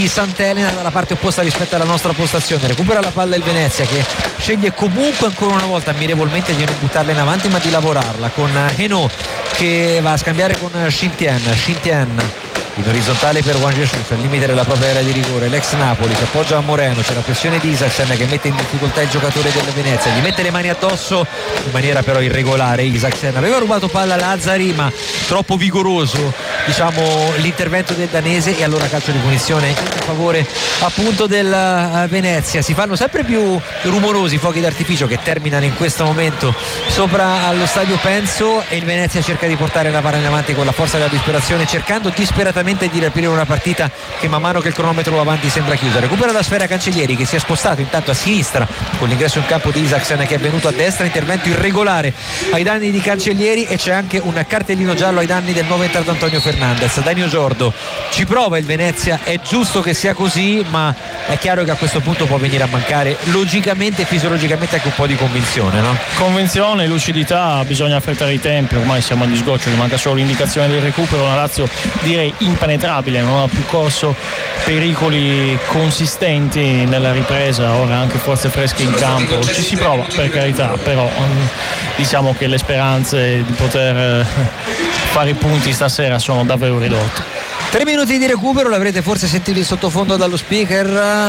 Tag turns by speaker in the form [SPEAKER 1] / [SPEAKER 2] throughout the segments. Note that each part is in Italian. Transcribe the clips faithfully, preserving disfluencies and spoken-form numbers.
[SPEAKER 1] Sant'Elena dalla parte opposta rispetto alla nostra postazione. Recupera la palla il Venezia, che sceglie comunque ancora una volta ammirevolmente di non buttarla in avanti ma di lavorarla, con Hainaut che va a scambiare con Shin-Tien. Shin-Tien in orizzontale per Juan Jesus al limite della propria area di rigore. L'ex Napoli si appoggia a Moreno, c'è la pressione di Isaksen che mette in difficoltà il giocatore del Venezia, gli mette le mani addosso in maniera però irregolare. Isaksen aveva rubato palla a Lazzari ma troppo vigoroso, diciamo, l'intervento del danese, e allora calcio di punizione in favore appunto del Venezia. Si fanno sempre più rumorosi i fuochi d'artificio che terminano in questo momento sopra allo stadio Penso, e il Venezia cerca di portare la palla in avanti con la forza della disperazione, cercando disperatamente di riaprire una partita che man mano che il cronometro va avanti sembra chiusa. Recupera la sfera Cancellieri, che si è spostato intanto a sinistra con l'ingresso in campo di Isaksen che è venuto a destra, intervento irregolare ai danni di Cancellieri, e c'è anche un cartellino giallo ai danni del nuovo entrato Antonio Fernandez. Danio Giordo ci prova il Venezia, è giusto che sia così, ma è chiaro che a questo punto può venire a mancare logicamente e fisiologicamente anche un po' di convinzione, no?
[SPEAKER 2] Convinzione, lucidità, bisogna affrettare i tempi, ormai siamo agli sgoccioli, manca solo l'indicazione del recupero. Una Lazio direi impenetrabile, non ha più corso pericoli consistenti nella ripresa, ora anche forze fresche in campo, ci si prova per carità, però diciamo che le speranze di poter fare i punti stasera sono davvero ridotte.
[SPEAKER 1] Tre minuti di recupero, l'avrete forse sentito in sottofondo dallo speaker,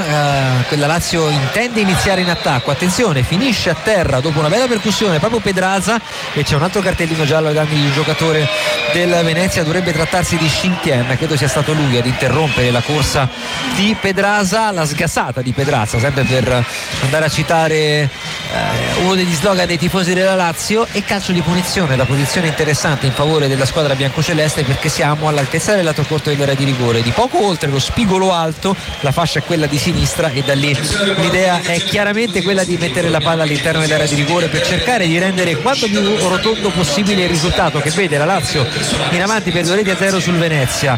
[SPEAKER 1] eh, quella Lazio intende iniziare in attacco, attenzione, finisce a terra dopo una bella percussione proprio Pedraza, e c'è un altro cartellino giallo ai danni di un giocatore del Venezia, dovrebbe trattarsi di Shin-Tien, credo sia stato lui ad interrompere la corsa di Pedraza, la sgassata di Pedraza, sempre per andare a citare eh, uno degli slogan dei tifosi della Lazio. E calcio di punizione, la posizione interessante in favore della squadra biancoceleste, perché siamo all'altezza del lato corto dell'area di rigore, di poco oltre lo spigolo alto, la fascia è quella di sinistra, e da lì l'idea è chiaramente quella di mettere la palla all'interno dell'area di rigore per cercare di rendere quanto più rotondo possibile il risultato, che vede la Lazio in avanti per due reti a zero sul Venezia.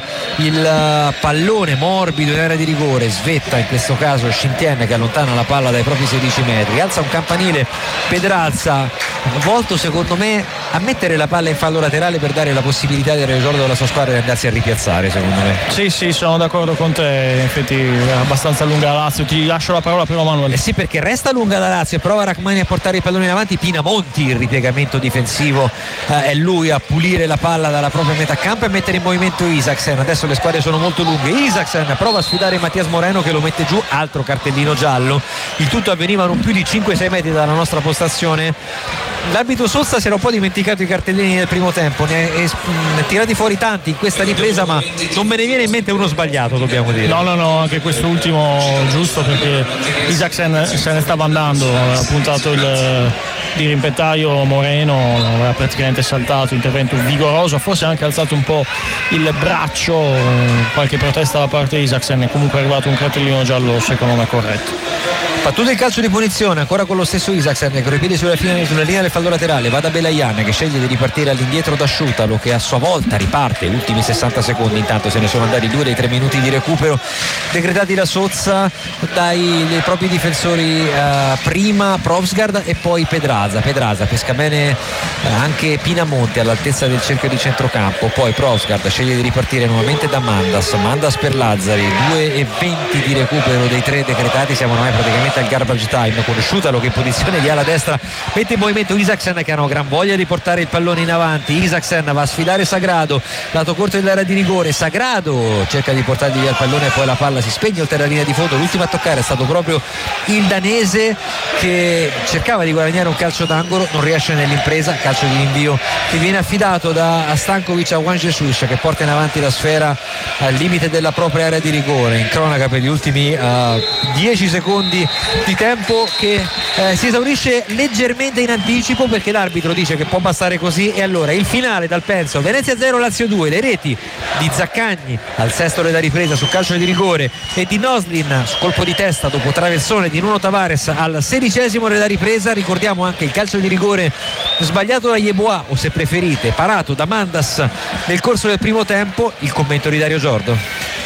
[SPEAKER 1] Il pallone morbido in area di rigore, svetta in questo caso Shin-Tien che allontana la palla dai propri sedici metri, alza un campanile Pedraza, volto secondo me a mettere la palla in fallo laterale per dare la possibilità del risordo della sua squadra di andarsi a ripiazzare, secondo me.
[SPEAKER 2] Sì, sì, sono d'accordo con te, infatti è abbastanza lunga la Lazio. Ti lascio la parola però, Manuel.
[SPEAKER 1] Eh sì, perché resta lunga la Lazio e prova Rachmani a portare il pallone in avanti. Pinamonti, il ripiegamento difensivo, eh, è lui a pulire la palla dalla propria metà campo e mettere in movimento Isaksen. Adesso le squadre sono molto lunghe, Isaksen prova a sfidare Mattias Moreno che lo mette giù, altro cartellino giallo. Il tutto avveniva a non più di cinque sei metri dalla nostra postazione. L'arbitro Sosta si era un po' dimenticato i cartellini del primo tempo, ne ha tirati fuori tanti in questa ripresa, ma non me ne viene in mente uno sbagliato, dobbiamo dire.
[SPEAKER 2] No, no, no, anche quest'ultimo giusto, perché Isaksen se ne stava andando, aveva puntato il dirimpettaio Moreno, aveva praticamente saltato, intervento vigoroso, forse ha anche alzato un po' il braccio, qualche protesta da parte di Isaksen, e comunque è arrivato un cartellino giallo secondo me corretto.
[SPEAKER 1] Battuto il calcio di punizione ancora con lo stesso Isaksen con i piedi sulla, fine, sulla linea del fallo laterale, va da Belayan che sceglie di ripartire all'indietro da Sciutalo, che a sua volta riparte, ultimi sessanta secondi, intanto se ne sono andati due dei tre minuti di recupero decretati da Sozza dai dei propri difensori, eh, prima Provsgaard e poi Pedraza. Pedraza pesca bene eh, anche Pinamonti all'altezza del cerchio di centrocampo, poi Provsgaard sceglie di ripartire nuovamente da Mandas, Mandas per Lazzari, due e venti di recupero dei tre decretati, siamo ormai praticamente al garbage time, con Sciutalo che in posizione di ala destra mette in movimento Isaksen che hanno gran voglia di portare il pallone in avanti. Isaksen va a sfidare Sagrado, lato corto dell'area di rigore, Sagrado cerca di portargli via il pallone e poi la palla si spegne oltre la linea di fondo. L'ultimo a toccare è stato proprio il danese che cercava di guadagnare un calcio d'angolo, non riesce nell'impresa, calcio di rinvio che viene affidato da Stankovic a Juan Jesus che porta in avanti la sfera al limite della propria area di rigore. In cronaca per gli ultimi dieci uh, secondi di tempo che eh, si esaurisce leggermente in anticipo, perché l'arbitro dice che può bastare così, e allora il finale dal Penso, Venezia zero Lazio due, le reti di Zaccagni al sesto della ripresa su calcio di rigore e di Noslin su colpo di testa dopo traversone di Nuno Tavares al sedicesimo della ripresa. Ricordiamo anche il calcio di rigore sbagliato da Yeboah, o se preferite parato da Mandas nel corso del primo tempo. Il commento di Dario Giordo.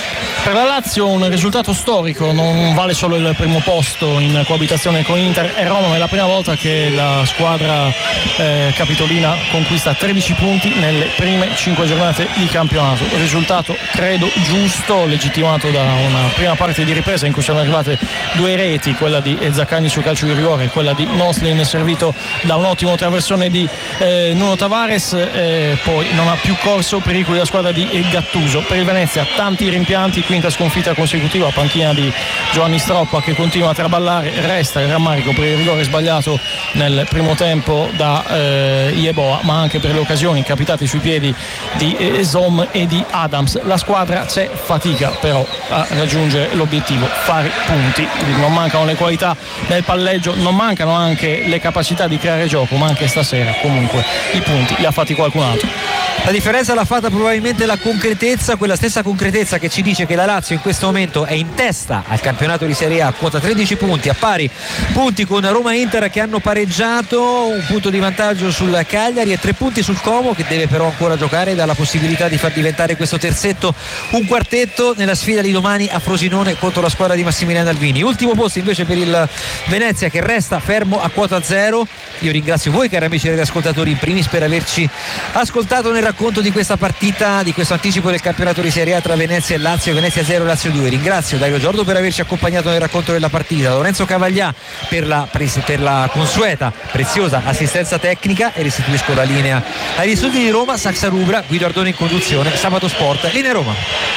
[SPEAKER 2] Per la Lazio un risultato storico, non vale solo il primo posto in coabitazione con Inter e Roma, ma è la prima volta che la squadra eh, capitolina conquista tredici punti nelle prime cinque giornate di campionato. Risultato credo giusto, legittimato da una prima parte di ripresa in cui sono arrivate due reti, quella di Zaccagni sul calcio di rigore e quella di Noslin, servito da un ottimo traversone di eh, Nuno Tavares. Eh, poi non ha più corso pericoli della squadra di Gattuso. Per il Venezia tanti rimpianti, quinta sconfitta consecutiva, panchina di Giovanni Stroppa che continua a traballare, resta il rammarico per il rigore sbagliato nel primo tempo da eh, Yeboah, ma anche per le occasioni capitate sui piedi di eh, Zom e di Adams. La squadra c'è fatica però a raggiungere l'obiettivo, fare punti. Non mancano le qualità nel palleggio, non mancano anche le capacità di creare gioco, ma anche stasera comunque i punti li ha fatti qualcun altro.
[SPEAKER 1] La differenza l'ha fatta probabilmente la concretezza, quella stessa concretezza che ci dice che la Lazio in questo momento è in testa al campionato di Serie A, quota tredici punti, a pari punti con Roma e Inter che hanno pareggiato, un punto di vantaggio sul Cagliari e tre punti sul Como, che deve però ancora giocare, dà la possibilità di far diventare questo terzetto un quartetto nella sfida di domani a Frosinone contro la squadra di Massimiliano Alvini. Ultimo posto invece per il Venezia, che resta fermo a quota zero. Io ringrazio voi cari amici e ascoltatori in primis per averci ascoltato nel racconto di questa partita, di questo anticipo del campionato di Serie A tra Venezia e Lazio, Venezia zero Lazio due. Ringrazio Dario Giordo per averci accompagnato nel racconto della partita, Lorenzo Cavaglià per la, per la consueta preziosa assistenza tecnica, e restituisco la linea agli studi di Roma. Saxa Rubra, Guido Ardone in conduzione, Sabato Sport, linea Roma.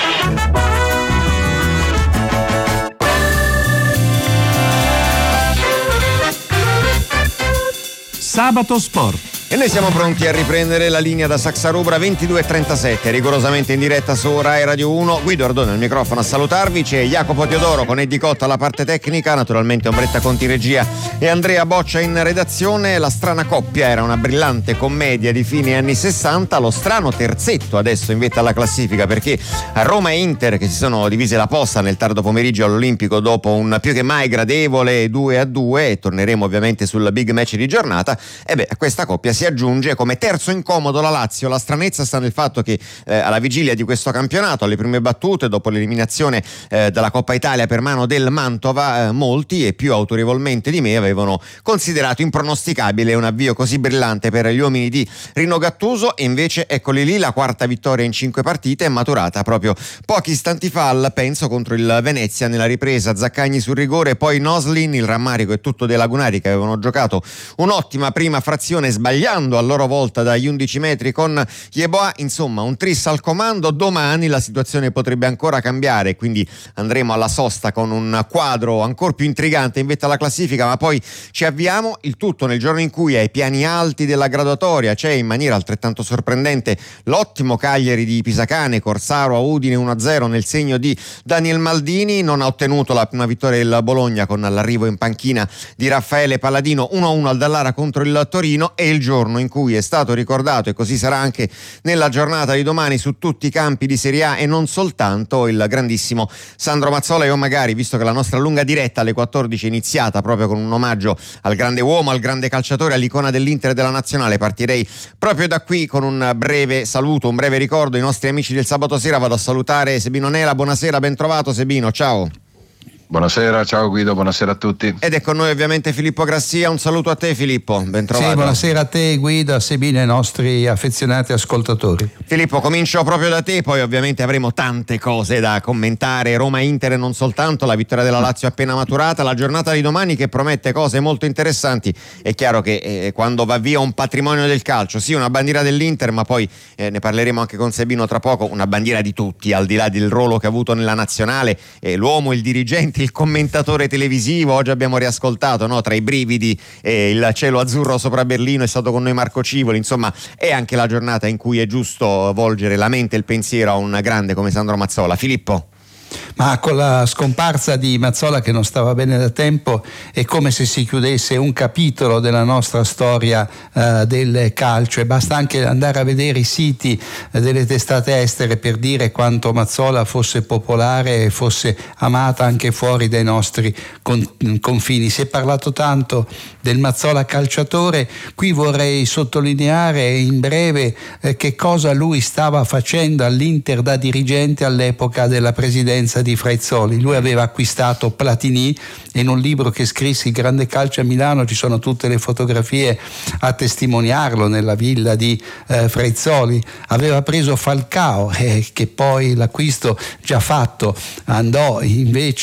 [SPEAKER 3] Sabato Sport.
[SPEAKER 4] E noi siamo pronti a riprendere la linea da Saxa Rubra, ventidue e trentasette, rigorosamente in diretta su Rai Radio uno. Guido Ardone al microfono a salutarvi, c'è Jacopo Teodoro con Eddie Cotta alla parte tecnica, naturalmente Ombretta Conti regia e Andrea Boccia in redazione. La strana coppia era una brillante commedia di fine anni sessanta, lo strano terzetto adesso in vetta alla classifica, perché a Roma e Inter, che si sono divise la posta nel tardo pomeriggio all'Olimpico dopo un più che mai gradevole due a due, e torneremo ovviamente sul big match di giornata, e beh, a questa coppia si aggiunge come terzo incomodo la Lazio. La stranezza sta nel fatto che eh, alla vigilia di questo campionato, alle prime battute dopo l'eliminazione eh, dalla Coppa Italia per mano del Mantova, eh, molti e più autorevolmente di me avevano considerato impronosticabile un avvio così brillante per gli uomini di Rino Gattuso, e invece eccoli lì, la quarta vittoria in cinque partite è maturata proprio pochi istanti fa al Penso contro il Venezia nella ripresa. Zaccagni sul rigore, poi Noslin, il rammarico è tutto dei lagunari che avevano giocato un'ottima prima frazione sbagliando a loro volta dagli undici metri con Yeboah. Insomma, un tris al comando. Domani la situazione potrebbe ancora cambiare, quindi andremo alla sosta con un quadro ancora più intrigante in vetta alla classifica, ma poi ci avviamo, il tutto nel giorno in cui ai piani alti della graduatoria c'è in maniera altrettanto sorprendente l'ottimo Cagliari di Pisacane, Corsaro a Udine uno a zero nel segno di Daniel Maldini. Non ha ottenuto la prima vittoria del Bologna con l'arrivo in panchina di Raffaele Palladino, uno a uno al Dallara contro il Torino. E il giorno in cui è stato ricordato, e così sarà anche nella giornata di domani su tutti i campi di Serie A e non soltanto, il grandissimo Sandro Mazzola. Io magari, visto che la nostra lunga diretta alle quattordici è iniziata proprio con un omaggio al grande uomo, al grande calciatore, all'icona dell'Inter e della nazionale, partirei proprio da qui con un breve saluto, un breve ricordo ai nostri amici del sabato sera. Vado a salutare Sebino Nela. Buonasera, ben trovato Sebino, ciao.
[SPEAKER 5] Buonasera, ciao Guido, buonasera a tutti.
[SPEAKER 4] Ed è con noi ovviamente Filippo Grassia. Un saluto a te Filippo, ben trovato.
[SPEAKER 3] Sì, buonasera a te Guido, a Sebino e ai nostri affezionati ascoltatori.
[SPEAKER 4] Filippo, comincio proprio da te, poi ovviamente avremo tante cose da commentare. Roma-Inter e non soltanto, la vittoria della Lazio appena maturata, la giornata di domani che promette cose molto interessanti. È chiaro che eh, quando va via un patrimonio del calcio, sì, una bandiera dell'Inter, ma poi eh, ne parleremo anche con Sebino tra poco, una bandiera di tutti, al di là del ruolo che ha avuto nella nazionale, eh, l'uomo, il dirigente, il commentatore televisivo. Oggi abbiamo riascoltato, no, tra i brividi e il cielo azzurro sopra Berlino, è stato con noi Marco Civoli. Insomma, è anche la giornata in cui è giusto volgere la mente e il pensiero a un grande come Sandro Mazzola. Filippo?
[SPEAKER 3] Ma con la scomparsa di Mazzola, che non stava bene da tempo, è come se si chiudesse un capitolo della nostra storia eh, del calcio, e basta anche andare a vedere i siti eh, delle testate estere per dire quanto Mazzola fosse popolare e fosse amata anche fuori dai nostri con, confini. Si è parlato tanto del Mazzola calciatore, qui vorrei sottolineare in breve eh, che cosa lui stava facendo all'Inter da dirigente all'epoca della presidenza di di Fraizzoli. Lui aveva acquistato Platini e in un libro che scrisse, Il grande calcio a Milano, ci sono tutte le fotografie a testimoniarlo nella villa di eh, Fraizzoli. Aveva preso Falcao eh, che poi l'acquisto già fatto andò invece